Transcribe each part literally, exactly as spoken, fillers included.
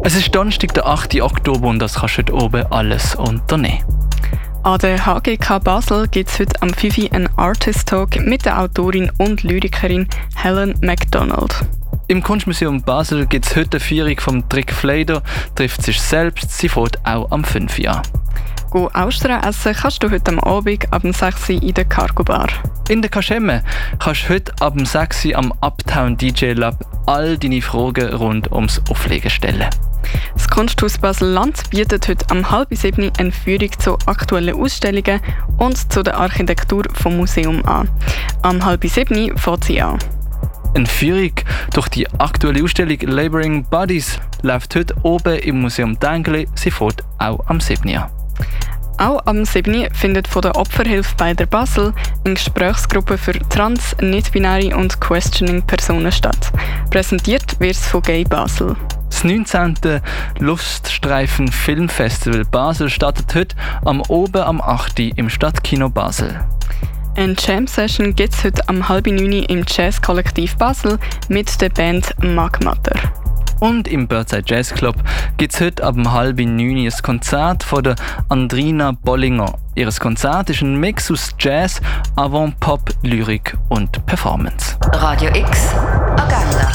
Es ist Donnerstag, der achte Oktober und das kannst du heute oben alles unternehmen. An der H G K Basel gibt es heute am fünf Uhr einen Artist Talk mit der Autorin und Lyrikerin Helen MacDonald. Im Kunstmuseum Basel gibt es heute eine Führung vom Trick Fleider, trifft sich selbst, sie fährt auch am fünf Uhr an. Go Austern essen kannst du heute am Abend ab sechs Uhr in der Cargo Bar. In der Kaschemme kannst du heute ab sechs Uhr am Uptown D J Lab all deine Fragen rund ums Auflegen stellen. Das Kunsthaus Basel-Land bietet heute am halb sieben eine Führung zu aktuellen Ausstellungen und zu der Architektur vom Museum an. Am halb sieben fängt sie an. Eine Führung durch die aktuelle Ausstellung Laboring Bodies läuft heute oben im Museum Dengeli. Sie fährt auch am sieben Uhr an. Auch am sieben findet von der Opferhilfe bei der Basel eine Gesprächsgruppe für trans-, nicht-binäre und questioning-Personen statt. Präsentiert wird es von Gay Basel. Das neunzehnte Luststreifen Filmfestival Basel startet heute am Oben am acht Uhr im Stadtkino Basel. Eine Jam-Session gibt es heute am halb neun im Jazz-Kollektiv Basel mit der Band Magmatter. Und im Birdside Jazz Club gibt es heute ab halb neun ein Konzert von der Andrina Bollinger. Ihr Konzert ist ein Mix aus Jazz, Avant-Pop, Lyrik und Performance. Radio X Agenda.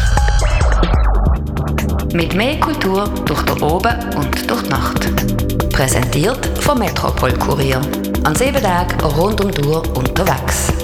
Mit mehr Kultur durch den Oben und durch die Nacht. Präsentiert vom Metropol Kurier. An sieben Tagen rund um die Uhr unterwegs.